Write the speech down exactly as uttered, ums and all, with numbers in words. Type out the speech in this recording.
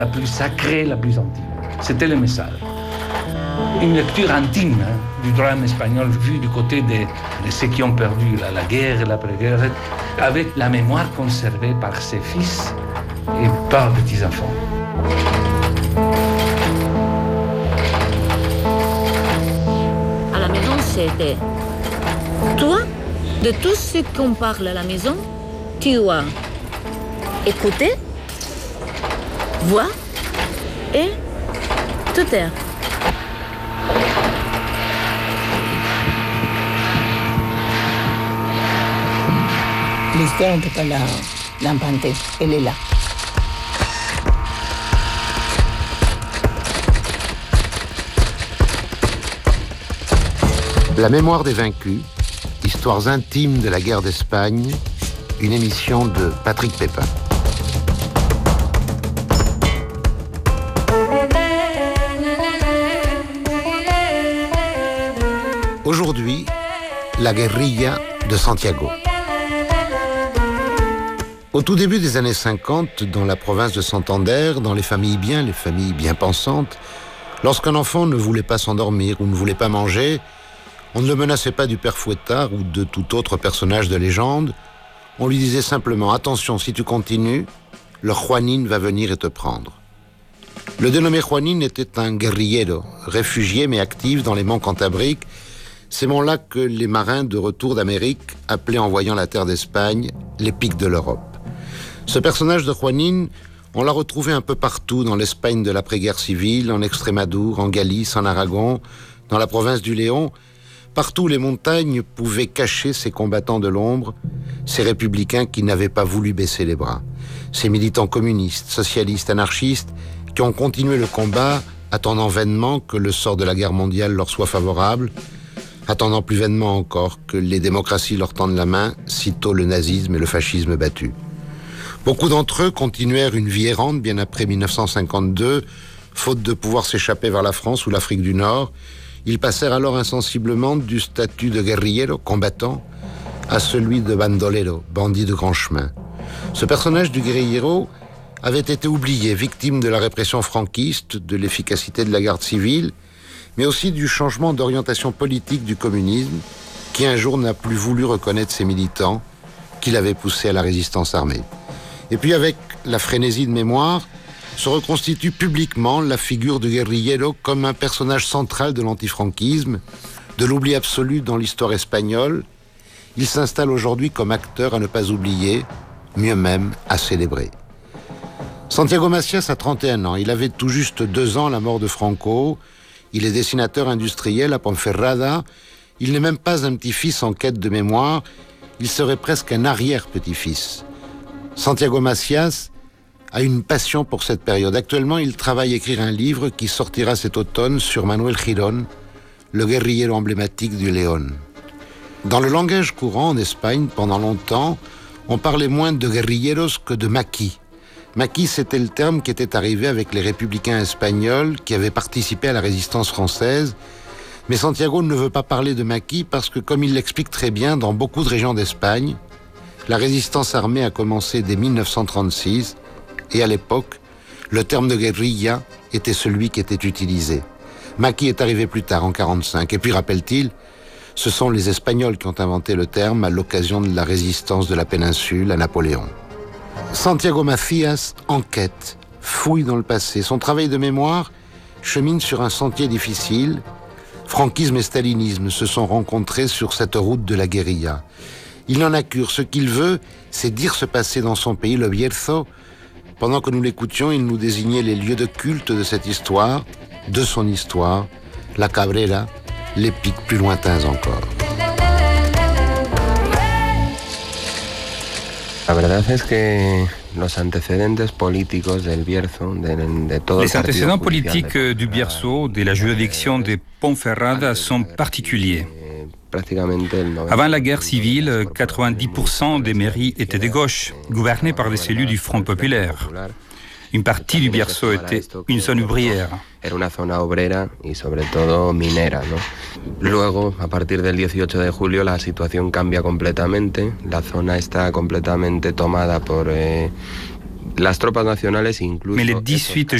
la plus sacrée, la plus intime. C'était le message. Une lecture intime hein, du drame espagnol vu du côté de, de ceux qui ont perdu la, la guerre, l'après-guerre, avec la mémoire conservée par ses fils et par petits-enfants. À la maison, c'était toi, de tout ce qu'on parle à la maison, tu dois écouter, voir et te taire. L'histoire, en tout cas, l'a inventée. Elle est là. La mémoire des vaincus, histoires intimes de la guerre d'Espagne, une émission de Patrick Pépin. Aujourd'hui, la guérilla de Santiago. Au tout début des années cinquante, dans la province de Santander, dans les familles bien, les familles bien pensantes, lorsqu'un enfant ne voulait pas s'endormir ou ne voulait pas manger, on ne le menaçait pas du père Fouettard ou de tout autre personnage de légende. On lui disait simplement « Attention, si tu continues, le Juanín va venir et te prendre ». Le dénommé Juanín était un guerrillero, réfugié mais actif dans les monts Cantabriques, ces monts-là que les marins de retour d'Amérique appelaient en voyant la terre d'Espagne les pics de l'Europe. Ce personnage de Juanín, on l'a retrouvé un peu partout dans l'Espagne de l'après-guerre civile, en Extrémadour, en Galice, en Aragon, dans la province du Léon. Partout, les montagnes pouvaient cacher ces combattants de l'ombre, ces républicains qui n'avaient pas voulu baisser les bras. Ces militants communistes, socialistes, anarchistes, qui ont continué le combat, attendant vainement que le sort de la guerre mondiale leur soit favorable, attendant plus vainement encore que les démocraties leur tendent la main, sitôt le nazisme et le fascisme battus. Beaucoup d'entre eux continuèrent une vie errante bien après mille neuf cent cinquante-deux, faute de pouvoir s'échapper vers la France ou l'Afrique du Nord. Ils passèrent alors insensiblement du statut de guerrillero, combattant, à celui de bandolero, bandit de grand chemin. Ce personnage du guerrillero avait été oublié, victime de la répression franquiste, de l'efficacité de la garde civile, mais aussi du changement d'orientation politique du communisme, qui un jour n'a plus voulu reconnaître ses militants, qui l'avaient poussé à la résistance armée. Et puis avec la frénésie de mémoire, se reconstitue publiquement la figure de guerrillero comme un personnage central de l'antifranquisme, de l'oubli absolu dans l'histoire espagnole. Il s'installe aujourd'hui comme acteur à ne pas oublier, mieux même à célébrer. Santiago Macias a trente et un ans, il avait tout juste deux ans à la mort de Franco, il est dessinateur industriel à Ponferrada, il n'est même pas un petit-fils en quête de mémoire, il serait presque un arrière-petit-fils. Santiago Macias a une passion pour cette période. Actuellement, il travaille à écrire un livre qui sortira cet automne sur Manuel Girón, le guerrillero emblématique du Léon. Dans le langage courant en Espagne, pendant longtemps, on parlait moins de guerrilleros que de maquis. Maquis, c'était le terme qui était arrivé avec les républicains espagnols qui avaient participé à la résistance française. Mais Santiago ne veut pas parler de maquis parce que, comme il l'explique très bien, dans beaucoup de régions d'Espagne, la résistance armée a commencé dès mille neuf cent trente-six et à l'époque, le terme de guérilla était celui qui était utilisé. Maquis est arrivé plus tard, en quarante-cinq. Et puis, rappelle-t-il, ce sont les Espagnols qui ont inventé le terme à l'occasion de la résistance de la péninsule à Napoléon. Santiago Macias enquête, fouille dans le passé. Son travail de mémoire chemine sur un sentier difficile. Franquisme et stalinisme se sont rencontrés sur cette route de la guérilla. Il n'en a cure. Ce qu'il veut, c'est dire ce passé dans son pays, le Bierzo. Pendant que nous l'écoutions, il nous désignait les lieux de culte de cette histoire, de son histoire, la Cabrera, les pics plus lointains encore. La verdad es que los antecedentes políticos del Bierzo, de, de todo Les antécédents politiques du Bierzo, de la juridiction de Ponferrada, sont particuliers. Avant la guerre civile, quatre-vingt-dix pour cent des mairies étaient de gauche, gouvernées par des élus du Front populaire. Une partie du Bierzo était une zone ouvrière. Era una zona obrera y sobre todo minera, ¿no? Luego, a partir del dieciocho de julio, la situación cambia completamente. La zona está completamente tomada por, eh, Las tropas nacionales, Mais les dix-huit